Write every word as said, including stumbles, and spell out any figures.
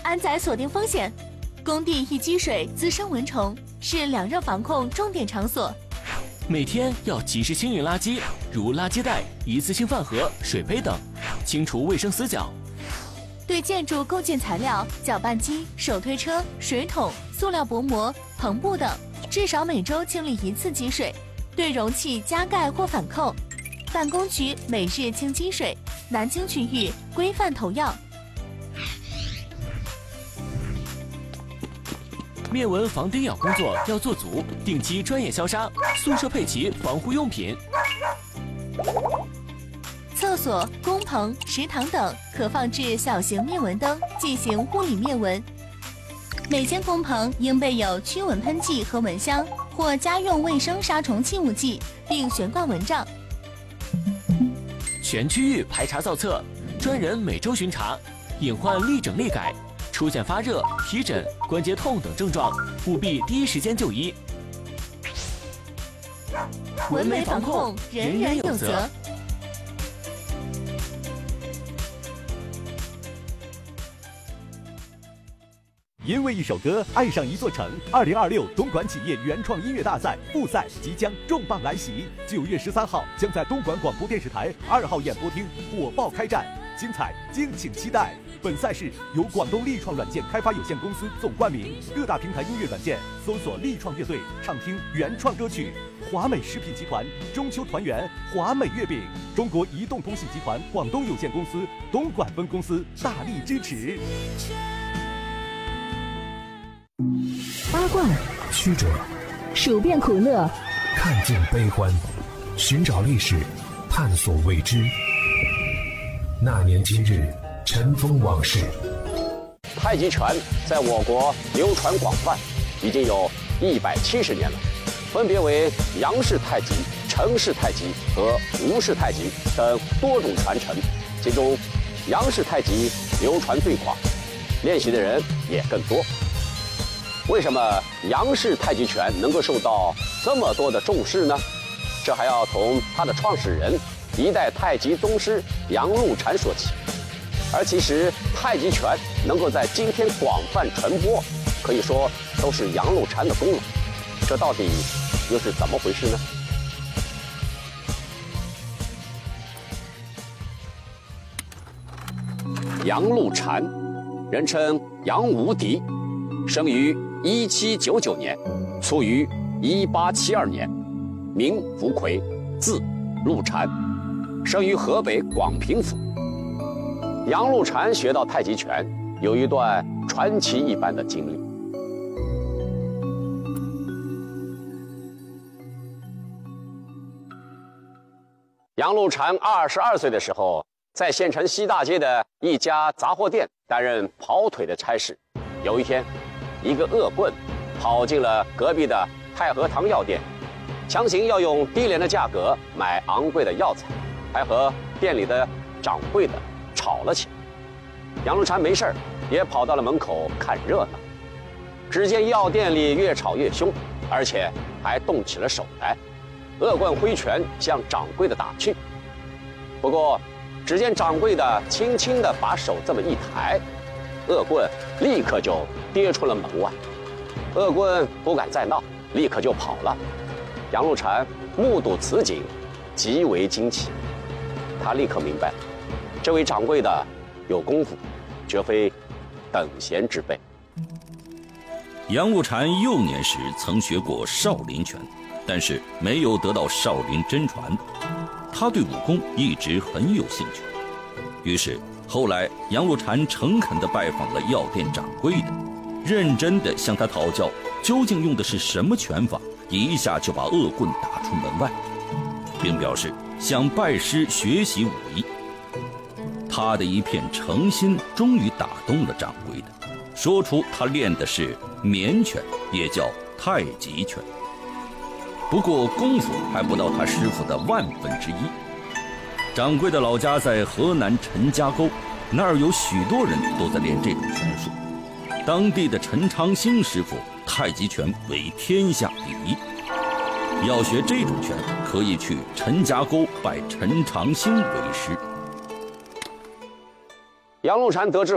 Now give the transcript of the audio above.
安宰锁定风险。工地易积水，滋生蚊虫，是两热防控重点场所。 每天要及时清运垃圾，如垃圾袋、一次性饭盒、水杯等，清除卫生死角。 对建筑构件材料、搅拌机、手推车、水桶、塑料薄膜、篷布等，至少每周清理一次积水。对容器加盖或反扣。办公区每日清积水，南京区域规范投药。 灭蚊防叮咬工作要做足，定期专业消杀，宿舍配齐防护用品。 厕所、工棚、食堂等可放置小型灭蚊灯，进行物理灭蚊。每间工棚应备有驱蚊喷剂和蚊香或家用卫生杀虫器物剂，并悬挂蚊帐。 全区域排查造册，专人每周巡查，隐患立整立改。出现发热、皮疹、关节痛等症状，务必第一时间就医。 蚊媒防控，人人有责。 因为一首歌爱上一座城，二零二六东莞企业原创音乐大赛复赛即将重磅来袭，九月十三号将在东莞广播电视台二号演播厅火爆开战，精彩敬请期待。本赛事由广东力创软件开发有限公司总冠名，各大平台音乐软件搜索力创乐队，畅听原创歌曲。华美食品集团中秋团圆，华美月饼，中国移动通信集团广东有限公司东莞分公司大力支持。 八卦曲折， 数遍苦乐， 看尽悲欢，寻找历史，探索未知。那年今日，尘封往事。 太极拳在我国流传广泛，已经有一百七十年了，分别为杨氏太极、程氏太极和吴氏太极等多种传承，其中杨氏太极流传最广，练习的人也更多。为什么杨氏太极拳能够受到这么多的重视呢？这还要从它的创始人一代太极宗师杨露禅说起。而其实太极拳能够在今天广泛传播，可以说都是杨露禅的功劳。这到底又是怎么回事呢？杨露禅，人称杨无敌，生于一七九九年，卒于一八七二年，名福奎，字陆禅，生于河北广平府。杨露禅学到太极拳，有一段传奇一般的经历。杨露禅二十二岁的时候，在县城西大街的一家杂货店担任跑腿的差事。有一天，一个恶棍跑进了隔壁的太和堂药店，强行要用低廉的价格买昂贵的药材，还和店里的掌柜的吵了起来。杨露禅没事儿，也跑到了门口看热闹。只见药店里越吵越凶，而且还动起了手来。恶棍挥拳向掌柜的打去，不过只见掌柜的轻轻地把手这么一抬，恶棍立刻就跌出了门外。恶棍不敢再闹，立刻就跑了。杨露禅目睹此景，极为惊奇。他立刻明白，这位掌柜的有功夫，绝非等闲之辈。 杨露禅幼年时曾学过少林拳，但是没有得到少林真传。他对武功一直很有兴趣，于是后来杨露禅诚恳地拜访了药店掌柜的，认真地向他讨教究竟用的是什么拳法，一下就把恶棍打出门外，并表示想拜师学习武艺。他的一片诚心终于打动了掌柜的，说出他练的是绵拳，也叫太极拳。不过功夫还不到他师傅的万分之一。掌柜的老家在河南陈家沟，那儿有许多人都在练这种拳术。当地的陈长兴师傅太极拳为天下第一，要学这种拳可以去陈家沟拜陈长兴为师。 杨露禅得知